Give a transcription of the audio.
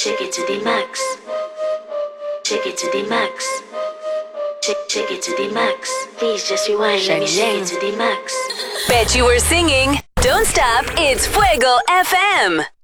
Check it to the max. Check it to the max. Check it to the max. Please just rewind. Let me shake it to the max. Bet you were singing. Don't stop. It's Fuego FM.